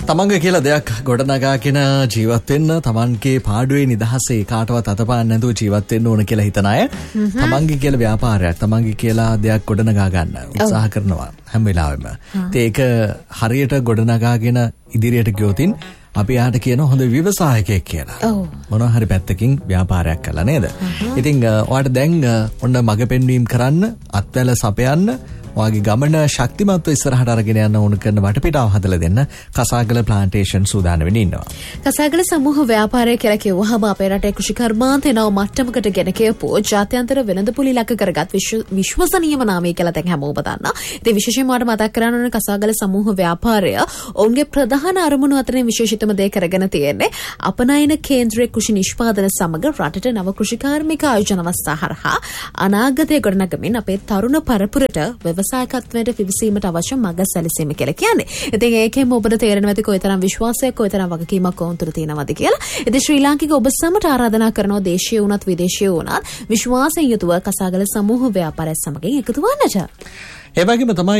තමන්ගේ කියලා දෙයක් ගොඩනගාගෙන ජීවත් වෙන්න, තමන්ගේ පාඩුවේ නිදහසේ කාටවත් අතපාන්න නැතුව ජීවත් වෙන්න ඕන කියලා හිතන අය තමන්ගේ කියලා ව්‍යාපාරයක්, තමන්ගේ කියලා දෙයක් ගොඩනගා ගන්න උත්සාහ කරනවා හැම වෙලාවෙම. ඒක හරියට ගොඩනගාගෙන ඉදිරියට ගියොතින් අපි යාට කියන හොඳ ව්‍යවසායකයෙක් කියලා. මොනවා හරි පැත්තකින් ව්‍යාපාරයක් කළා නේද? ඉතින් ඔයාලට දැන් ඔන්න මග පෙන්වීම කරන්න, අත්වැල සපයන්න, ඔයාගේ ගමන ශක්තිමත්ව ඉස්සරහට අරගෙන යන්න ඕන කරන වටපිටාව හදලා දෙන්න කසාගල ප්ලාන්ටේෂන් සූදානම්වෙන්න ඉන්නවා. කසාගල සමූහ ව්‍යාපාරය කියලා කිව්වහම අපේ රටේ කෘෂිකර්මාන්තේ නව මට්ටමකට ගෙන කියපු ජාත්‍යන්තර වෙළඳපොළ ඉලක්ක කරගත් විශ්වසනීයම නාමය කියලා දැන් හැමෝම දන්නා. ඉතින් විශේෂයෙන්ම මට මතක් කරන්න ඕනේ කසාගල සමූහ ව්‍යාපාරය ඔවුන්ගේ ප්‍රධාන අරමුණු අතරින් විශේෂිතම දේ කරගෙන තියෙන්නේ අපනයන කේන්ද්‍රීය කෘෂි නිෂ්පාදන සමග රටට නව කෘෂිකාර්මික ආයෝජන අවස්ථා හරහා අනාගතය ගොඩනගමින් අපේ තරුණ පරපුරට සායකත්වයට පිවිසීමට අවශ්‍ය මඟ සැලසීම කියලා කියන්නේ. ඉතින් ඒකෙම ඔබට තේරෙනවා ඇති කොයිතරම් විශ්වාසයක්, කොයිතරම් වගකීමක් ඔවුන් තුළ තියෙනවද කියලා. ඉතින් ශ්‍රී ලාංකික ඔබ සමට ආරාධනා කරනවා දේශීය වුණත් විදේශීය වුණත් විශ්වාසයෙන් යුතුව කසාගල සමූහ ව්‍යාපාරය සමගින් එකතු වන්නට. ඒ වගේම තමයි